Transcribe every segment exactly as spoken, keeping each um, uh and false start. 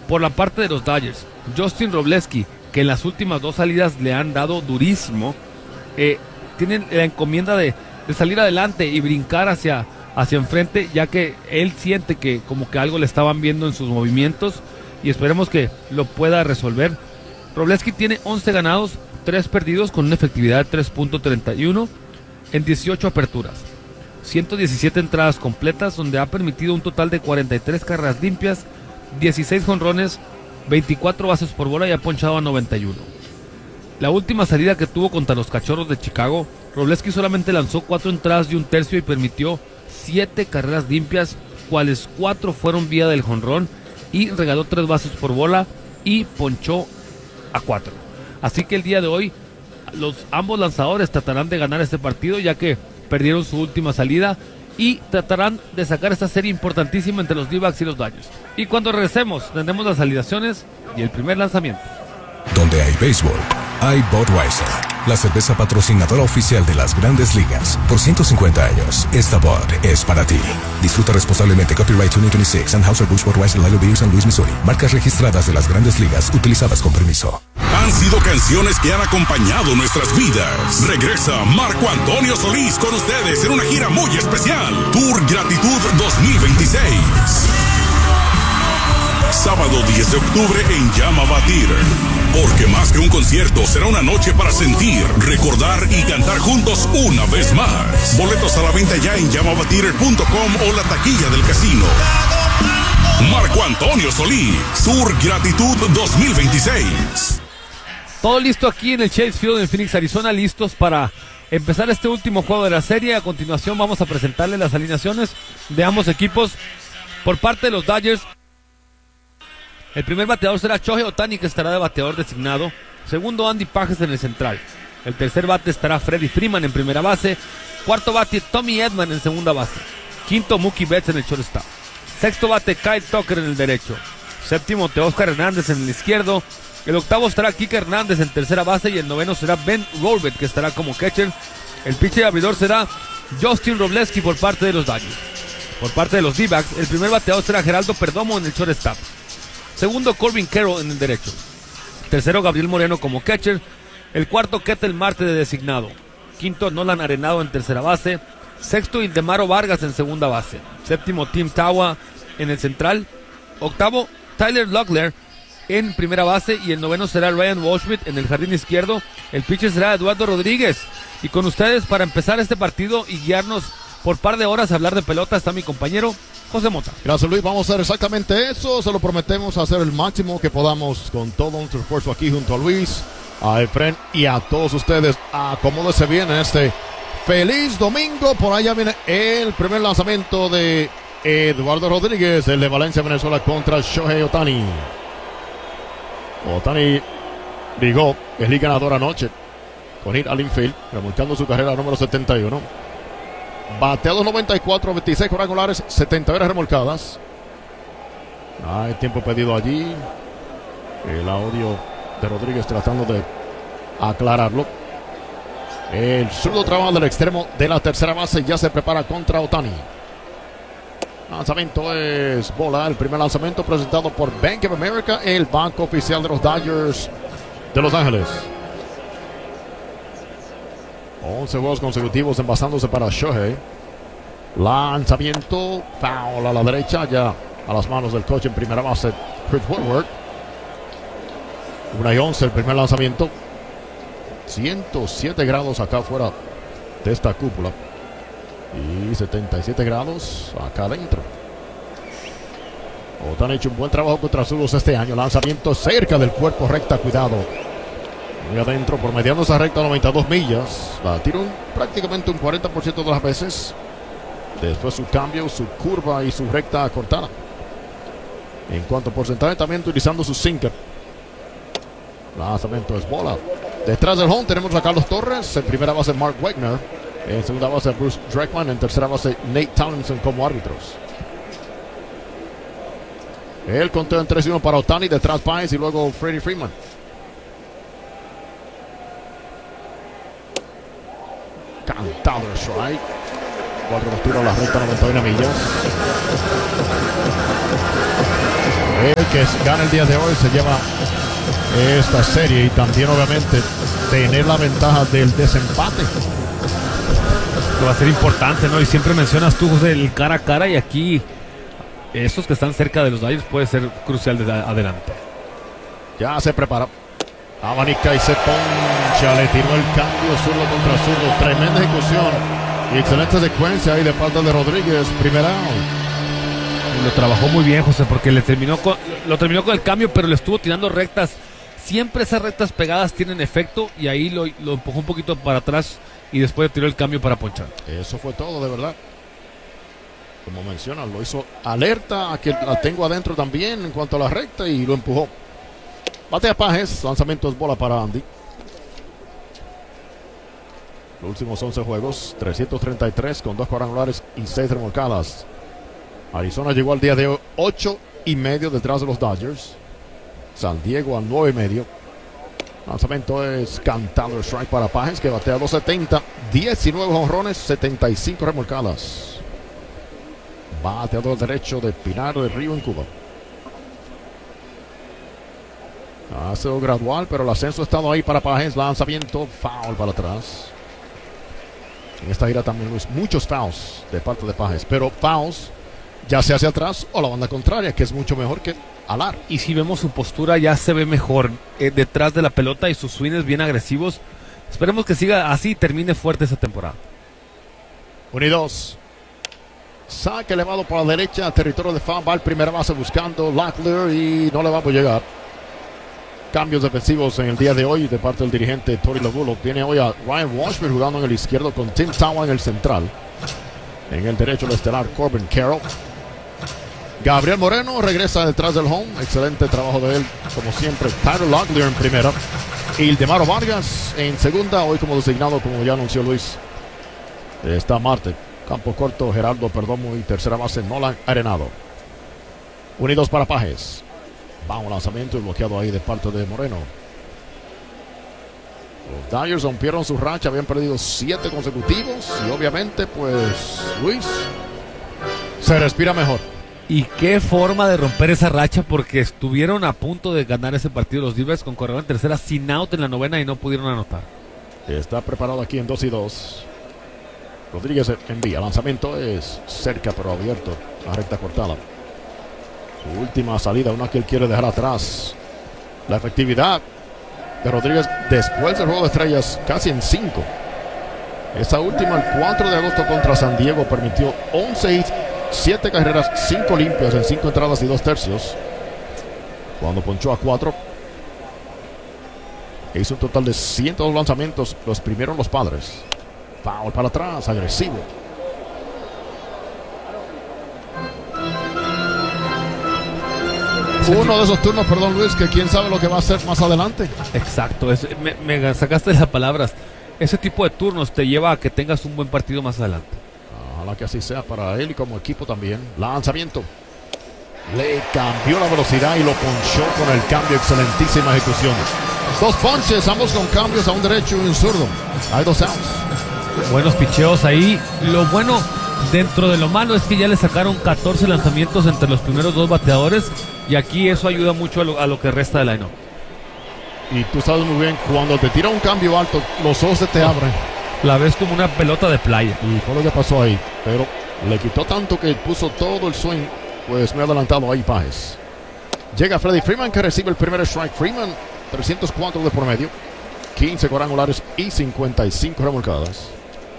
Por la parte de los Dodgers, Justin Robleski, que en las últimas dos salidas le han dado durísimo, eh, tienen la encomienda de, de salir adelante y brincar hacia, hacia enfrente, ya que él siente que como que algo le estaban viendo en sus movimientos y esperemos que lo pueda resolver. Robleski tiene once ganados, tres perdidos con una efectividad de tres punto treinta y uno en dieciocho aperturas, ciento diecisiete entradas completas, donde ha permitido un total de cuarenta y tres carreras limpias, dieciséis jonrones, veinticuatro bases por bola y ha ponchado a noventa y uno. La última salida que tuvo contra los Cachorros de Chicago, Robleski solamente lanzó cuatro entradas y un tercio y permitió siete carreras limpias, cuales cuatro fueron vía del jonrón, y regaló tres bases por bola y ponchó a cuatro. Así que el día de hoy los ambos lanzadores tratarán de ganar este partido, ya que perdieron su última salida, y tratarán de sacar esta serie importantísima entre los D-backs y los Dodgers. Y cuando regresemos tendremos las alineaciones y el primer lanzamiento. Donde hay béisbol, hay Budweiser, la cerveza patrocinadora oficial de las Grandes Ligas. Por ciento cincuenta años, esta Bud es para ti. Disfruta responsablemente. Copyright dos mil veintiséis, Anheuser-Busch Budweiser, Lager Beer, San Luis, Missouri. Marcas registradas de las Grandes Ligas, utilizadas con permiso. Han sido canciones que han acompañado nuestras vidas. Regresa Marco Antonio Solís con ustedes en una gira muy especial. Tour Gratitud dos mil veintiséis. Sábado diez de octubre en Yamava Theater. Porque más que un concierto, será una noche para sentir, recordar y cantar juntos una vez más. Boletos a la venta ya en yamava theater punto com o la taquilla del casino. Marco Antonio Solís, Tour Gratitud dos mil veintiséis. Todo listo aquí en el Chase Field en Phoenix, Arizona, listos para empezar este último juego de la serie. A continuación vamos a presentarle las alineaciones de ambos equipos. Por parte de los Dodgers, el primer bateador será Shohei Ohtani, que estará de bateador designado. Segundo, Andy Pages en el central. El tercer bate estará Freddie Freeman en primera base. Cuarto bate, Tommy Edman en segunda base. Quinto, Mookie Betts en el shortstop. Sexto bate, Kyle Tucker en el derecho. Séptimo, Teóscar Hernández en el izquierdo. El octavo estará Kike Hernández en tercera base y el noveno será Ben Rohlbeck, que estará como catcher. El pitcher abridor será Justin Robleski por parte de los Dodgers. Por parte de los D-backs, el primer bateador será Geraldo Perdomo en el shortstop. Segundo, Corbin Carroll en el derecho. Tercero, Gabriel Moreno como catcher. El cuarto, Ketel Marte de designado. Quinto, Nolan Arenado en tercera base. Sexto, Ildemaro Vargas en segunda base. Séptimo, Tim Tawa en el central. Octavo, Tyler Locklear en primera base. Y el noveno será Ryan Walschmidt en el jardín izquierdo. El pitcher será Eduardo Rodríguez. Y con ustedes para empezar este partido y guiarnos por par de horas a hablar de pelota está mi compañero José Mota. Gracias, Luis, vamos a hacer exactamente eso. Se lo prometemos, hacer el máximo que podamos con todo nuestro esfuerzo aquí junto a Luis, a Efren y a todos ustedes. Acomódese bien en este feliz domingo. Por allá viene el primer lanzamiento de Eduardo Rodríguez, el de Valencia, Venezuela, contra Shohei Ohtani. Ohtani ligó, es el ganador anoche con hit al infield, remontando su carrera número setenta y uno. Bateados noventa y cuatro, veintiséis cuadrangulares, setenta y uno remolcadas. Hay tiempo pedido allí. El audio de Rodríguez tratando de aclararlo. El zurdo trabaja del extremo de la tercera base, ya se prepara contra Ohtani. Lanzamiento es bola. El primer lanzamiento presentado por Bank of America, el banco oficial de los Dodgers de Los Ángeles. once juegos consecutivos envasándose para Shohei. Lanzamiento, foul a la derecha, ya a las manos del coach en primera base, Chris Woodward. una y once el primer lanzamiento. ciento siete grados acá afuera de esta cúpula. Y setenta y siete grados acá adentro. Ohtani ha hecho un buen trabajo contra zurdos este año. Lanzamiento cerca del cuerpo, recta, cuidado. Muy adentro, promediando esa recta noventa y dos millas. La tiró prácticamente un cuarenta por ciento de las veces. Después su cambio, su curva y su recta cortada. En cuanto a porcentaje, también utilizando su sinker. Lanzamiento es bola. Detrás del home tenemos a Carlos Torres. En primera base, Mark Wegner. En segunda base, Bruce Dreckman. En tercera base, Nate Townsend como árbitros. El conteo en tres y uno para Ohtani. Detrás Páez y luego Freddie Freeman. Cantado el strike. Cuatro capturas a la recta, noventa y una millas. El que gana el día de hoy se lleva esta serie y también obviamente tener la ventaja del desempate. Va a ser importante, ¿no? Y siempre mencionas tú, José, el cara a cara, y aquí esos que están cerca de los Dodgers puede ser crucial desde adelante. Ya se prepara. Abanica y se poncha. Le tiró el cambio zurdo contra zurdo. Tremenda ejecución y excelente secuencia ahí de parte de Rodríguez. Primera out. Lo trabajó muy bien, José, porque le terminó con, lo terminó con el cambio, pero le estuvo tirando rectas. Siempre esas rectas pegadas tienen efecto, y ahí lo, lo empujó un poquito para atrás y después tiró el cambio para ponchar. Eso fue todo, de verdad. Como mencionan, lo hizo alerta a que la tengo adentro también en cuanto a la recta y lo empujó. Batea Pages, lanzamiento es bola para Andy. Los últimos once juegos, trescientos treinta y tres con dos cuadrangulares y seis remolcadas. Arizona llegó al día de hoy ocho y medio detrás de los Dodgers. San Diego a nueve y medio. Lanzamiento es cantado, strike para Pages, que batea doscientos setenta, diecinueve jonrones, setenta y cinco remolcadas. Bateador derecho de Pinar del Río en Cuba. Ha sido gradual, pero el ascenso ha estado ahí para Pages. Lanzamiento, foul para atrás. En esta gira también Luis, muchos fouls de parte de Pages, pero fouls ya sea hacia atrás o la banda contraria, que es mucho mejor que alar. Y si vemos su postura, ya se ve mejor eh, detrás de la pelota, y sus swings bien agresivos. Esperemos que siga así y termine fuerte esta temporada. uno y dos. Saque elevado por la derecha, territorio de foul. Va al primera base buscando Locklear y no le va a llegar. Cambios defensivos en el día de hoy de parte del dirigente Tori Lobulo. Tiene hoy a Ryan Washburn jugando en el izquierdo con Tim Tawa en el central. En el derecho el estelar Corbin Carroll. Gabriel Moreno regresa detrás del home. Excelente trabajo de él, como siempre. Tyler Locklear en primera. Ildemaro Vargas en segunda. Hoy como designado, como ya anunció Luis, está Marte. Campo corto, Gerardo Perdomo, y tercera base Nolan Arenado. Unidos para Pages. Va un lanzamiento y bloqueado ahí de parte de Moreno. Los Dodgers rompieron su racha, habían perdido siete consecutivos y obviamente, pues, Luis, se respira mejor. Y qué forma de romper esa racha, porque estuvieron a punto de ganar ese partido los D-backs con corredor en tercera, sin out en la novena, y no pudieron anotar. Está preparado aquí en dos y dos. Rodríguez envía, lanzamiento es cerca pero abierto, la recta cortada. Su última salida, una que él quiere dejar atrás. La efectividad de Rodríguez después del juego de estrellas, casi en cinco. Esa última, el cuatro de agosto contra San Diego, permitió once hits, siete carreras, cinco limpias en cinco entradas y dos tercios. Cuando ponchó a cuatro, hizo un total de ciento dos lanzamientos, los primeros los Padres. Foul para atrás, agresivo. Uno de esos turnos, perdón Luis, que quién sabe lo que va a hacer más adelante. Exacto, es, me, me sacaste las palabras. Ese tipo de turnos te lleva a que tengas un buen partido más adelante. Ojalá que así sea para él y como equipo también. Lanzamiento. Le cambió la velocidad y lo ponchó con el cambio. Excelentísima ejecución. Dos ponches, ambos con cambios a un derecho y un zurdo. Hay dos outs. Buenos picheos ahí. Lo bueno dentro de lo malo es que ya le sacaron catorce lanzamientos entre los primeros dos bateadores, y aquí eso ayuda mucho a lo, a lo que resta del line-up. Y tú sabes muy bien, cuando te tira un cambio alto, los ojos se te abren. La ves como una pelota de playa. Y fue lo que pasó ahí. Pero le quitó tanto que puso todo el swing. Pues me ha adelantado ahí Pages. Llega Freddie Freeman, que recibe el primer strike. Freeman, trescientos cuatro de promedio, quince cuadrangulares y cincuenta y cinco remolcadas.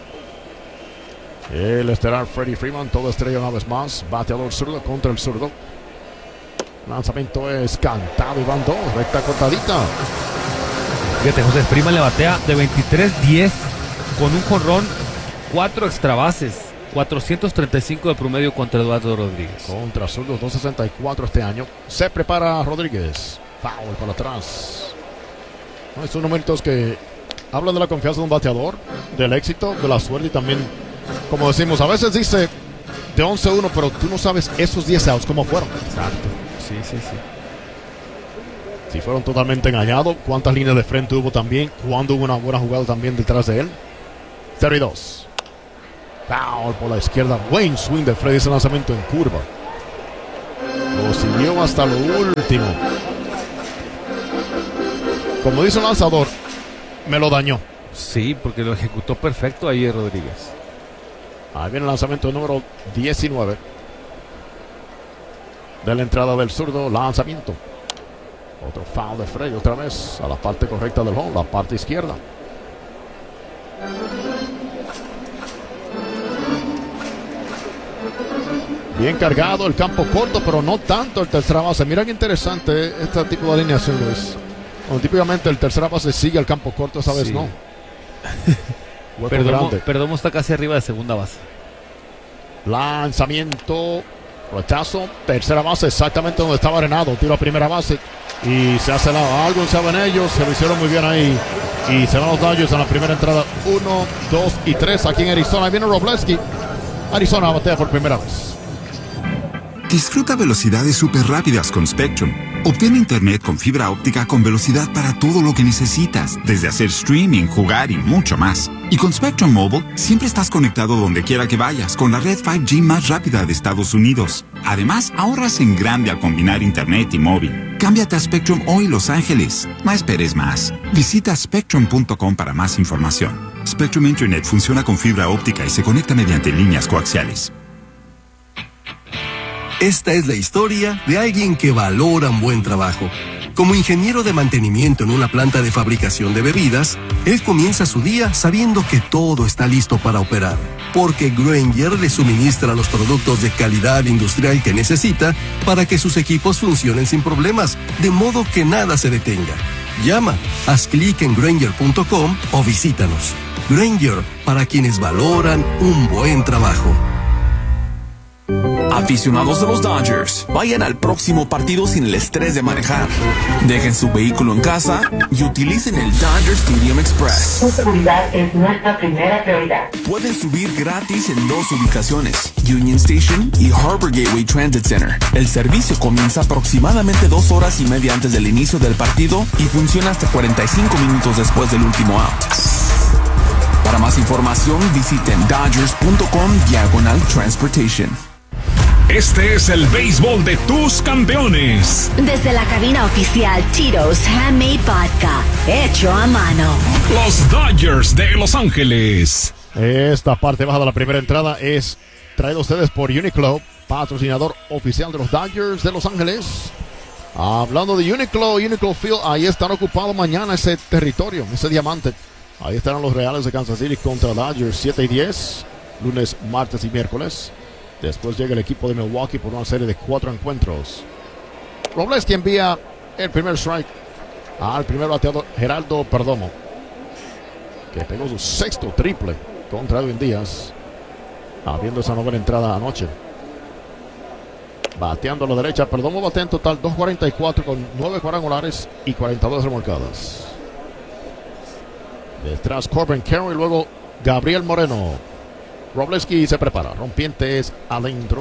El estelar Freddie Freeman, toda estrella una vez más. Bateador zurdo contra el zurdo. Lanzamiento es cantado y van dos, recta cortadita. Fíjate, José Freeman le batea de veintitrés diez con un jonrón, cuatro extra bases, cuatrocientos treinta y cinco de promedio contra Eduardo Rodríguez. Contra zurdos, doscientos sesenta y cuatro este año. Se prepara Rodríguez. Foul para atrás. No, estos numeritos que hablan de la confianza de un bateador, del éxito, de la suerte y también, como decimos, a veces dice de once a uno, pero tú no sabes esos diez outs cómo fueron. Exacto. Sí, sí, sí. Si fueron totalmente engañados, cuántas líneas de frente hubo también, cuándo hubo una buena jugada también detrás de él. cero y dos. Foul por la izquierda. Buen swing de Freddy, ese lanzamiento en curva. Los siguió hasta lo último. Como dice el lanzador, me lo dañó. Sí, porque lo ejecutó perfecto ahí Rodríguez. Ahí viene el lanzamiento número diecinueve. De la entrada del zurdo, lanzamiento. Otro foul de Frey otra vez a la parte correcta del home, la parte izquierda. Bien cargado el campo corto, pero no tanto el tercera base. Mira qué interesante este tipo de alineación, Luis. Cuando típicamente el tercera base sigue el campo corto, esa vez Sí. no. Perdomo, Perdomo está casi arriba de segunda base. Lanzamiento, rechazo, tercera base, exactamente donde estaba arenado. Tiro a primera base y se hace la, algo saben ellos, se lo hicieron muy bien ahí. Y se van los Dodgers en la primera entrada. Uno, dos y tres aquí en Arizona. Ahí viene Wroblewski. Arizona batea por primera vez. Disfruta velocidades súper rápidas con Spectrum. Obtén internet con fibra óptica con velocidad para todo lo que necesitas, desde hacer streaming, jugar y mucho más. Y con Spectrum Mobile, siempre estás conectado donde quiera que vayas con la red cinco G más rápida de Estados Unidos. Además, ahorras en grande al combinar internet y móvil. Cámbiate a Spectrum hoy, Los Ángeles. No esperes más. Visita spectrum punto com para más información. Spectrum Internet funciona con fibra óptica y se conecta mediante líneas coaxiales. Esta es la historia de alguien que valora un buen trabajo. Como ingeniero de mantenimiento en una planta de fabricación de bebidas, él comienza su día sabiendo que todo está listo para operar, porque Grainger le suministra los productos de calidad industrial que necesita para que sus equipos funcionen sin problemas, de modo que nada se detenga. Llama, haz clic en Grainger punto com o visítanos. Grainger, para quienes valoran un buen trabajo. Aficionados de los Dodgers, vayan al próximo partido sin el estrés de manejar. Dejen su vehículo en casa y utilicen el Dodger Stadium Express. Su seguridad es nuestra primera prioridad. Pueden subir gratis en dos ubicaciones, Union Station y Harbor Gateway Transit Center. El servicio comienza aproximadamente dos horas y media antes del inicio del partido y funciona hasta cuarenta y cinco minutos después del último out. Para más información, visiten dodgers punto com diagonal transportation. Este es el béisbol de tus campeones. Desde la cabina oficial Tito's Handmade Vodka, hecho a mano. Los Dodgers de Los Ángeles. Esta parte baja de la primera entrada es traído a ustedes por Uniqlo, patrocinador oficial de los Dodgers de Los Ángeles. Hablando de Uniqlo, Uniqlo Field, ahí están ocupados mañana ese territorio, ese diamante. Ahí estarán los Reales de Kansas City contra Dodgers siete y diez, lunes, martes y miércoles. Después llega el equipo de Milwaukee por una serie de cuatro encuentros. Wroblewski envía el primer strike al primer bateador Geraldo Perdomo, que pegó su sexto triple contra Edwin Díaz, abriendo esa novena entrada anoche. Bateando a la derecha, Perdomo batea en total dos cuarenta y cuatro con nueve cuadrangulares y cuarenta y dos remolcadas. Detrás Corbin Carroll y luego Gabriel Moreno. Wroblewski se prepara, rompientes adentro.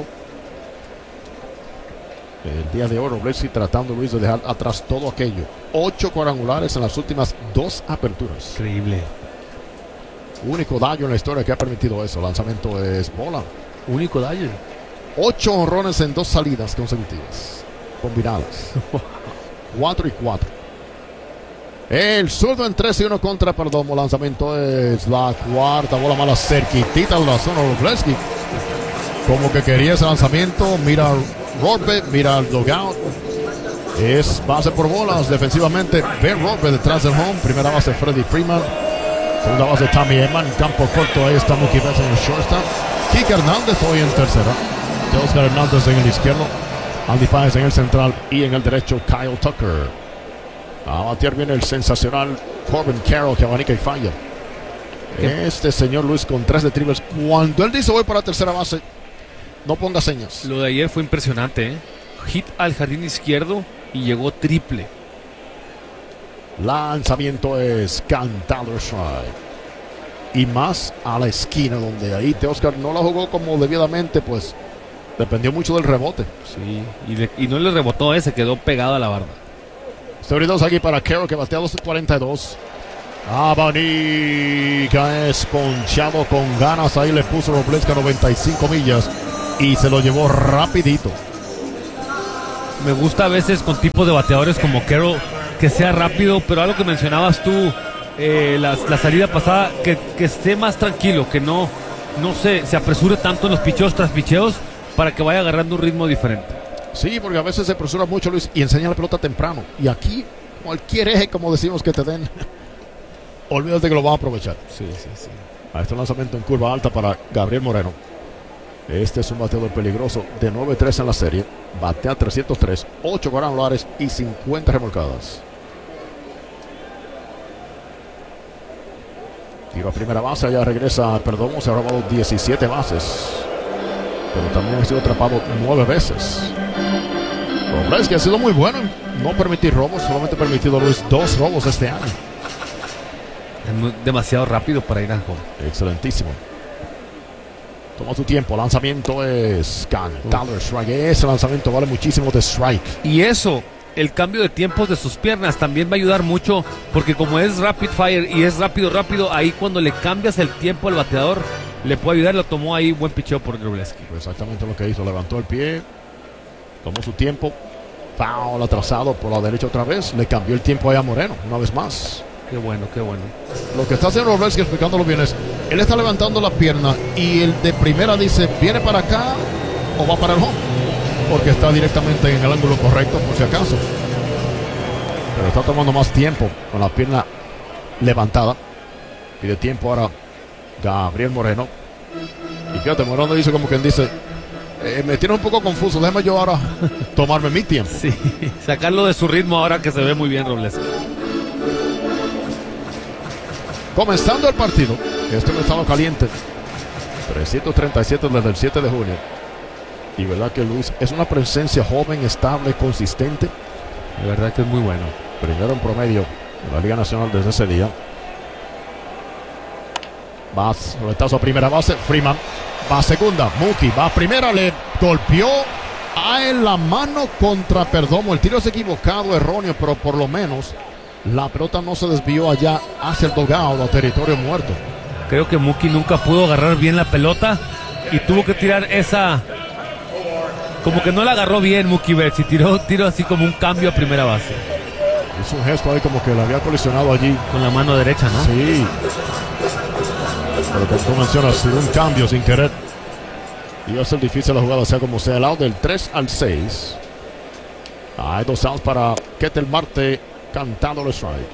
El día de hoy Wroblewski tratando, Luis, de dejar atrás todo aquello. Ocho cuadrangulares en las últimas dos aperturas. Increíble. Único Dodger en la historia que ha permitido eso. Lanzamiento es bola. Único Dodger. Ocho honrones en dos salidas consecutivas, combinadas. Cuatro y cuatro. El zurdo en tres y uno contra Perdomo. Lanzamiento es la cuarta bola mala, cerquitita de la zona. Wroblewski como que quería ese lanzamiento. Mira Rorbe, mira el dugout. Es base por bolas defensivamente. Ben Rorbe detrás del home. Primera base Freddie Freeman. Segunda base Tommy Edman. Campo corto, ahí está Mookie Betts en el shortstop. Kike Hernández hoy en tercera. Oscar Hernández en el izquierdo. Andy Páez en el central. Y en el derecho Kyle Tucker. A batear viene el sensacional Corbin Carroll, que abanica y falla. Este señor Luis con tres de triples. Cuando él dice voy para tercera base, no ponga señas. Lo de ayer fue impresionante, ¿eh? Hit al jardín izquierdo y llegó triple. Lanzamiento es cantado strike. Y más a la esquina, donde ahí Teoscar no la jugó como debidamente, pues dependió mucho del rebote. Sí, y, le, y no le rebotó, ese, quedó pegado a la barda. Seguridad aquí para Carroll, que batea dos cuarenta y dos. Abanica es ponchado con ganas. Ahí le puso Wroblewski a noventa y cinco millas y se lo llevó rapidito. Me gusta a veces con tipos de bateadores como Carroll que sea rápido, pero algo que mencionabas tú eh, la, la salida pasada, que, que esté más tranquilo, que no, no se, se apresure tanto en los picheos tras picheos para que vaya agarrando un ritmo diferente. Sí, porque a veces se apresura mucho, Luis, y enseña la pelota temprano. Y aquí, cualquier eje, como decimos, que te den, olvídate que lo vas a aprovechar. Sí, sí, sí. A este lanzamiento en curva alta para Gabriel Moreno. Este es un bateador peligroso de nueve tres en la serie. Batea trescientos tres, ocho cuadrangulares y cincuenta remolcadas. Tiro a primera base, allá regresa Perdomo, se ha robado diecisiete bases. Pero también ha sido atrapado nueve veces. Robles, que ha sido muy bueno en no permitir robos, solamente ha permitido, Luis, dos robos este año. Es muy, demasiado rápido para ir al home. Excelentísimo. Toma su tiempo, lanzamiento es cantado el strike. Ese lanzamiento vale muchísimo de strike. Y eso, el cambio de tiempos de sus piernas también va a ayudar mucho, porque como es rapid fire y es rápido, rápido, ahí cuando le cambias el tiempo al bateador, le puede ayudar. Lo tomó ahí, buen picheo por Wroblewski. Exactamente lo que hizo, levantó el pie, tomó su tiempo, foul atrasado por la derecha otra vez, le cambió el tiempo ahí a Moreno, una vez más. Qué bueno, qué bueno. Lo que está haciendo Wroblewski, explicándolo bien, es, él está levantando la pierna y el de primera dice, ¿viene para acá o va para el home? Porque está directamente en el ángulo correcto, por si acaso. Pero está tomando más tiempo con la pierna levantada. Pide tiempo ahora Gabriel Moreno. Y fíjate, Moreno dice como quien dice, eh, me tiene un poco confuso, déjame yo ahora tomarme mi tiempo. Sí, sacarlo de su ritmo ahora que se ve muy bien Wroblewski. Comenzando el partido, este no estaba caliente. trescientos treinta y siete desde el siete de junio. Y verdad que Luis es una presencia joven, estable, consistente. De verdad que es muy bueno. Primero en promedio de la Liga Nacional desde ese día. Va roletazo a primera base, Freeman. Va a segunda, Mookie. Va a primera, le golpeó a en la mano contra Perdomo. El tiro es equivocado, erróneo, pero por lo menos la pelota no se desvió allá hacia el dugout, a territorio muerto. Creo que Mookie nunca pudo agarrar bien la pelota y tuvo que tirar esa... Como que no la agarró bien Mookie Betts y tiró, tiró así como un cambio a primera base. Hizo un gesto ahí como que le había colisionado allí. Con la mano derecha, ¿no? Sí. Pero como tú mencionas, un cambio sin querer. Iba a ser difícil la jugada, sea como sea. El out del tres al seis. Hay dos outs para Ketel Marte, cantando el strike.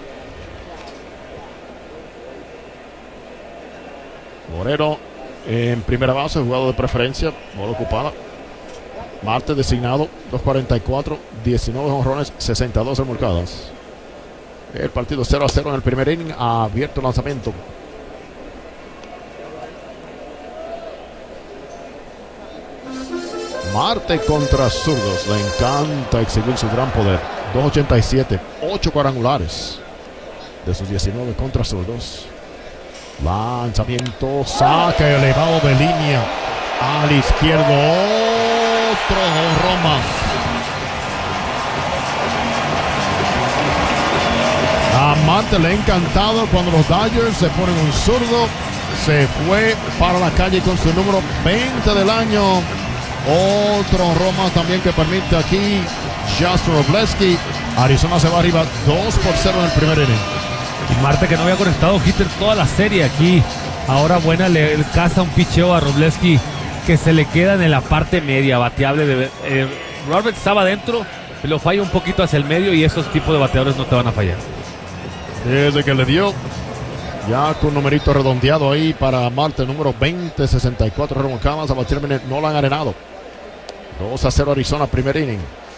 Moreno en primera base, jugado de preferencia, bola ocupada. Marte designado, dos cuarenta y cuatro, diecinueve jonrones, sesenta y dos remolcadas. El partido cero a cero en el primer inning, abierto el lanzamiento. Marte contra zurdos, le encanta exhibir su gran poder. dos ochenta y siete, ocho cuadrangulares de sus diecinueve contra zurdos. Lanzamiento, saque elevado de línea al izquierdo. Otro jonrón más. A Marte le ha encantado cuando los Dodgers se ponen un zurdo. Se fue para la calle con su número veinte del año. Otro jonrón más también que permite aquí Justin Wroblewski. Arizona se va arriba dos por cero en el primer inning. Y Marte, que no había conectado hitter toda la serie aquí. Ahora buena, le, le caza un picheo a Wroblewski que se le queda en la parte media, bateable. De, eh, Robert estaba adentro, lo falla un poquito hacia el medio y esos tipos de bateadores no te van a fallar. Desde que le dio, ya con un numerito redondeado ahí para Marte, número veinte, sesenta y cuatro remolcadas, a batir no lo han arenado. dos a cero Arizona, primer inning.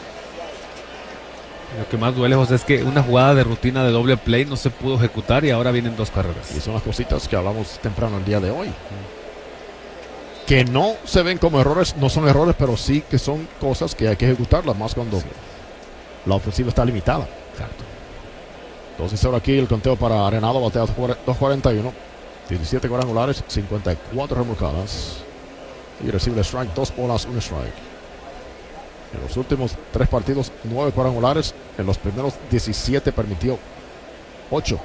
Lo que más duele, José, es que una jugada de rutina de doble play no se pudo ejecutar y ahora vienen dos carreras. Y son las cositas que hablamos temprano el día de hoy. Que no se ven como errores, no son errores, pero sí que son cosas que hay que ejecutarlas, más cuando sí. La ofensiva está limitada. Exacto. dos a cero aquí el conteo para Arenado, batea dos cuarenta y uno, diecisiete cuadrangulares, cincuenta y cuatro remolcadas. Y recibe el strike, dos bolas, un strike. En los últimos tres partidos, nueve cuadrangulares. En los primeros diecisiete permitió ocho.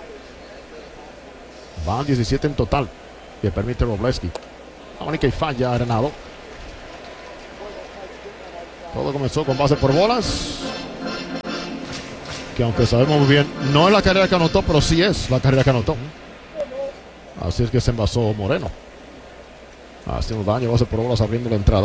Van diecisiete en total que permite Wroblewski. La única y falla Arenado. Todo comenzó con base por bolas. Que aunque sabemos muy bien, no es la carrera que anotó, pero sí es la carrera que anotó. Así es que se envasó Moreno. Haciendo daño, base por bolas abriendo la entrada.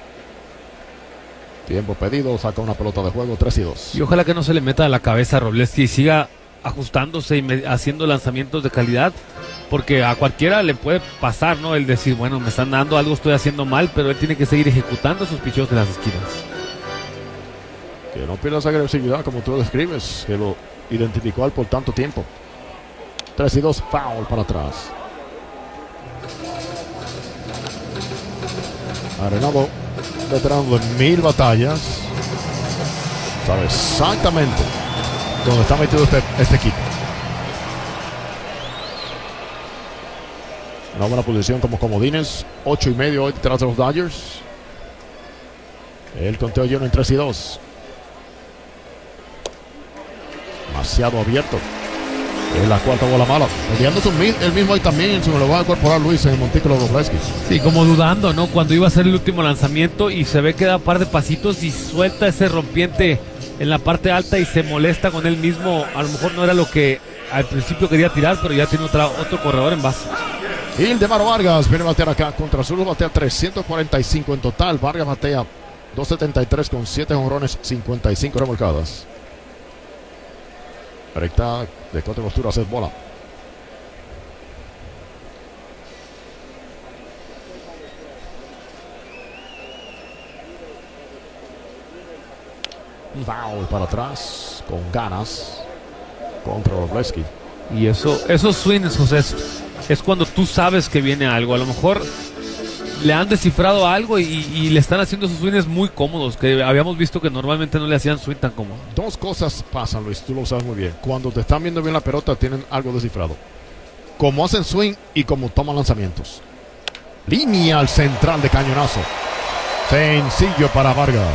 Tiempo pedido, saca una pelota de juego, tres y dos. Y ojalá que no se le meta a la cabeza a Wroblewski y siga ajustándose y me, haciendo lanzamientos de calidad, porque a cualquiera le puede pasar, ¿no? El decir, bueno, me están dando algo, estoy haciendo mal, pero él tiene que seguir ejecutando sus picheos de las esquinas. Que no pierda esa agresividad como tú lo describes, que lo identificó él por tanto tiempo. tres y dos, foul para atrás. Arenado, veterano de mil batallas, sabe exactamente dónde está metido este, este equipo. Una buena posición como comodines, ocho y medio hoy detrás de los Dodgers. El conteo lleno en tres y dos. Demasiado abierto. Es la cuarta bola mala. Peleándose el mismo ahí también en su elevado corporal Luis en el montículo de Wroblewski. Sí, como dudando, ¿no? Cuando iba a ser el último lanzamiento y se ve que da un par de pasitos y suelta ese rompiente en la parte alta y se molesta con él mismo. A lo mejor no era lo que al principio quería tirar, pero ya tiene otra, otro corredor en base. Ildemaro Vargas viene a batear acá contra Azul, batea trescientos cuarenta y cinco en total. Vargas batea doscientos setenta y tres con siete jonrones, cincuenta y cinco remolcadas. Recta de cuatro posturas es bola. Foul para atrás, con ganas, contra Wroblewski. Y eso, esos swings, José, es, es cuando tú sabes que viene algo. A lo mejor le han descifrado algo y, y le están haciendo esos swings muy cómodos, que habíamos visto que normalmente no le hacían swing tan cómodo. Dos cosas pasan, Luis, tú lo sabes muy bien. Cuando te están viendo bien la pelota, tienen algo descifrado. Como hacen swing y como toman lanzamientos. Línea al central de cañonazo. Sencillo para Vargas.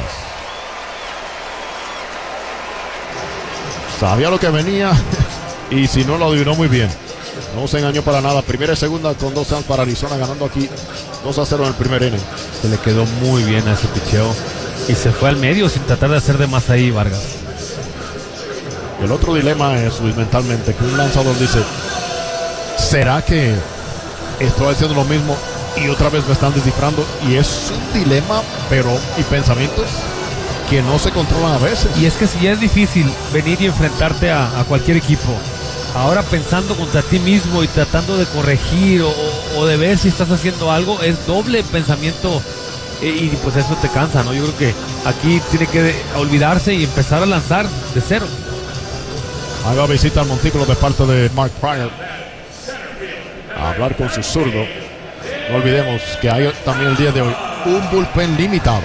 Sabía lo que venía y si no lo adivinó muy bien. No se engañó para nada. Primera y segunda con dos outs para Arizona, ganando aquí dos a cero en el primer inning. Se le quedó muy bien a ese picheo y se fue al medio sin tratar de hacer de más ahí Vargas. El otro dilema es, Luis, mentalmente, que un lanzador dice: ¿será que estoy haciendo lo mismo y otra vez me están descifrando? Y es un dilema, pero y pensamientos que no se controlan a veces. Y es que si ya es difícil venir y enfrentarte a, a cualquier equipo, ahora pensando contra ti mismo y tratando de corregir o, o de ver si estás haciendo algo, es doble pensamiento y, y pues eso te cansa, ¿no? Yo creo que aquí tiene que de, olvidarse y empezar a lanzar de cero. Ahí va a visitar al montículo de parte de Mark Prior a hablar con su zurdo. No olvidemos que hay también el día de hoy un bullpen limitado.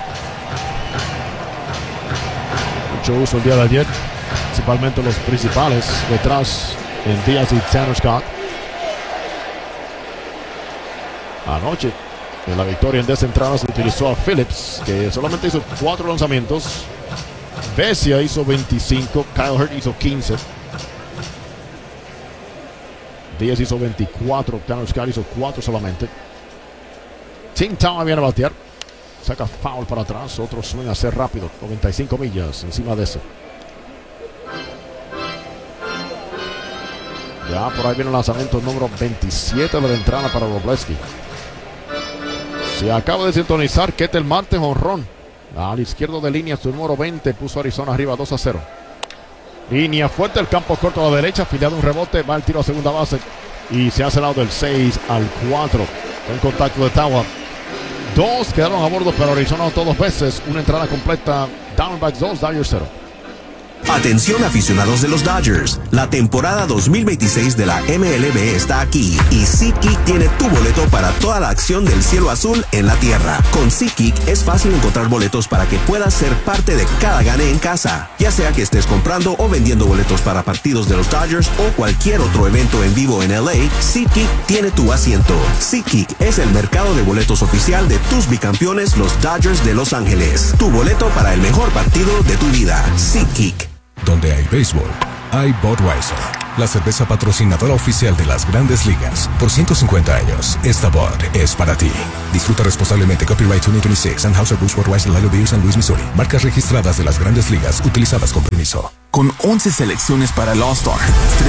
Mucho uso el día de ayer, principalmente los principales detrás en Díaz y Tanner Scott. Anoche en la victoria en desentrada se utilizó a Phillips, que solamente hizo cuatro lanzamientos. Vesia hizo veinticinco, Kyle Hurt hizo quince, Díaz hizo veinticuatro, Tanner Scott hizo cuatro solamente. Tim Town viene a batear, saca foul para atrás, otro swing a ser rápido, noventa y cinco millas encima de ese. Ya por ahí viene el lanzamiento número veintisiete de la entrada para Wroblewski. Se acaba de sintonizar Ketel Marte, jonrón al izquierdo de línea, su número veinte, puso a Arizona arriba dos a cero. Línea fuerte, el campo corto a la derecha, afiliado un rebote, va el tiro a segunda base y se hace el lado del seis al cuatro. En contacto de Tawa. Dos quedaron a bordo, pero Arizona anotó dos veces. Una entrada completa, Diamondbacks dos, Dodgers cero. Atención aficionados de los Dodgers, la temporada dos mil veintiséis de la M L B está aquí y SeatGeek tiene tu boleto para toda la acción del cielo azul en la tierra. Con SeatGeek es fácil encontrar boletos para que puedas ser parte de cada gane en casa, ya sea que estés comprando o vendiendo boletos para partidos de los Dodgers o cualquier otro evento en vivo en L A. SeatGeek tiene tu asiento. SeatGeek es el mercado de boletos oficial de tus bicampeones, los Dodgers de Los Ángeles. Tu boleto para el mejor partido de tu vida. SeatGeek. Donde hay béisbol, I Budweiser, la cerveza patrocinadora oficial de las Grandes Ligas. Por ciento cincuenta años, esta Bud es para ti. Disfruta responsablemente. Copyright dos mil veintiséis. Anheuser-Busch Budweiser Lager Beer, San Luis, Missouri. Marcas registradas de las Grandes Ligas, utilizadas con permiso. Con once selecciones para el All-Star,